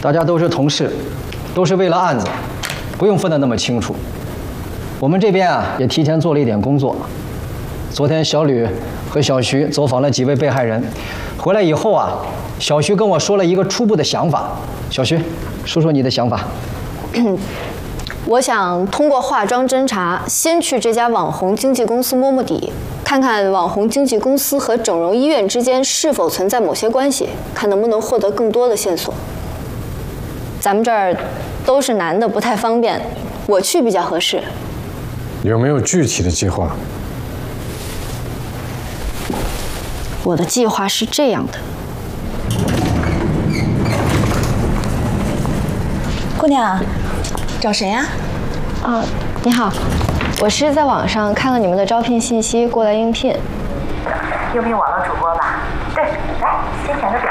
大家都是同事，都是为了案子，不用分得那么清楚。我们这边啊也提前做了一点工作。昨天小吕和小徐走访了几位被害人，回来以后啊，小徐跟我说了一个初步的想法。小徐，说说你的想法。 我想通过化妆侦查，先去这家网红经纪公司摸摸底，看看网红经纪公司和整容医院之间是否存在某些关系，看能不能获得更多的线索。咱们这儿都是男的，不太方便，我去比较合适。 有没有具体的计划？ 我的计划是这样的。 姑娘，找谁呀？ 你好，我是在网上看了你们的招聘信息过来应聘。 应聘网络主播吧？对，来，先选个主